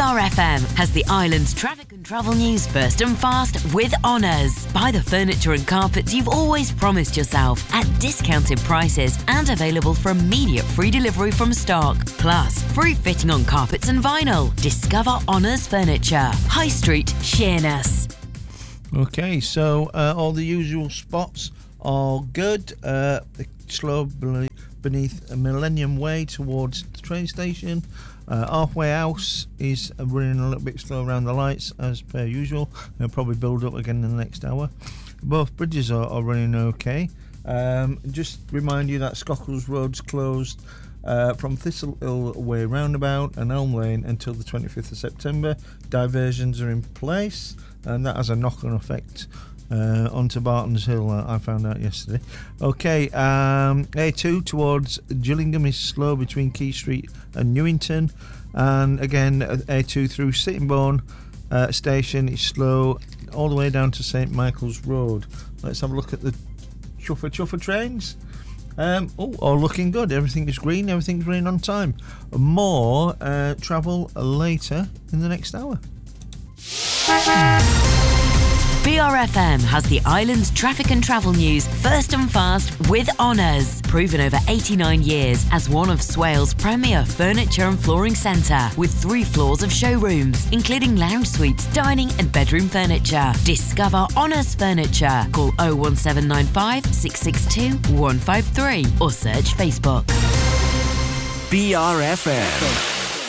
BRFM has the island's traffic and travel news first and fast with Honours. Buy the furniture and carpets you've always promised yourself at discounted prices and available for immediate free delivery from stock. Plus, free fitting on carpets and vinyl. Discover Honours Furniture. High Street, Sheerness. Okay, so all the usual spots are good. The slow beneath Millennium Way towards the train station. Halfway House is running a little bit slow around the lights as per usual. They'll probably build up again in the next hour. Both bridges are running okay. Just remind you that Scockles Road's closed from Thistle Hill Way roundabout and Elm Lane until the 25th of September. Diversions are in place, and that has a knock-on effect onto Barton's Hill, I found out yesterday. Okay, A2 towards Gillingham is slow between Key Street and Newington, and again A2 through Sittingbourne station is slow all the way down to St Michael's Road. Let's have a look at the Chuffer trains. All looking good. Everything is green, everything's running on time. More travel later in the next hour. BRFM has the island's traffic and travel news first and fast with Honours. Proven over 89 years as one of Swale's premier furniture and flooring centre with 3 floors of showrooms, including lounge suites, dining and bedroom furniture. Discover Honours Furniture. Call 01795 662 153 or search Facebook. BRFM.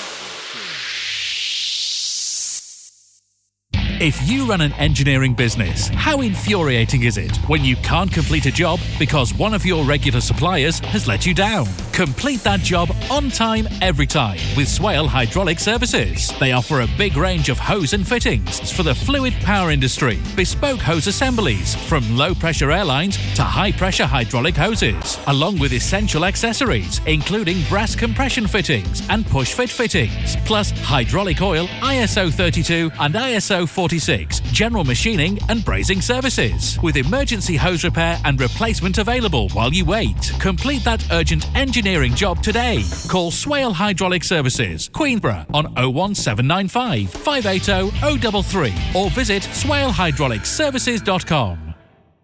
If you run an engineering business, how infuriating is it when you can't complete a job because one of your regular suppliers has let you down? Complete that job on time, every time with Swale Hydraulic Services. They offer a big range of hose and fittings for the fluid power industry, bespoke hose assemblies from low-pressure airlines to high-pressure hydraulic hoses, along with essential accessories, including brass compression fittings and push-fit fittings, plus hydraulic oil, ISO 32 and ISO 46, general machining and brazing services, with emergency hose repair and replacement available while you wait. Complete that urgent engineering job today. Call Swale Hydraulic Services, Queenborough on 01795 580 033 or visit swalehydraulicservices.com.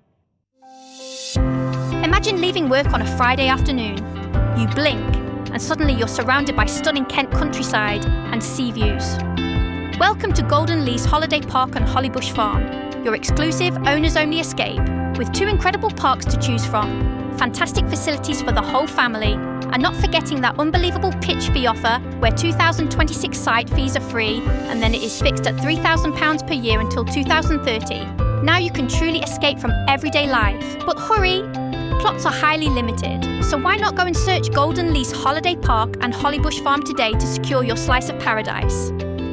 Imagine leaving work on a Friday afternoon. You blink and suddenly you're surrounded by stunning Kent countryside and sea views. Welcome to Golden Lease Holiday Park on Hollybush Farm, your exclusive owners-only escape with 2 incredible parks to choose from, fantastic facilities for the whole family, and not forgetting that unbelievable pitch fee offer where 2026 site fees are free and then it is fixed at £3,000 per year until 2030. Now you can truly escape from everyday life. But hurry! Plots are highly limited, so why not go and search Golden Lease Holiday Park and Hollybush Farm today to secure your slice of paradise.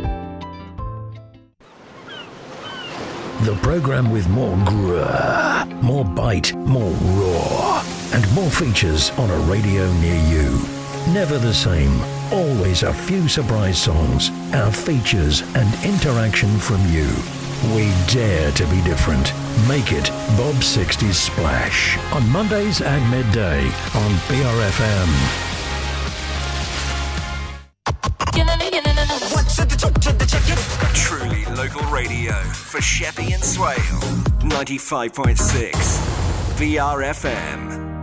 The programme with more grrr, more bite, more roar, and more features on a radio near you. Never the same, always a few surprise songs, our features and interaction from you. We dare to be different. Make it Bob 60's Splash on Mondays at midday on BRFM. Truly local radio for Sheppey and Swale. 95.6 BRFM.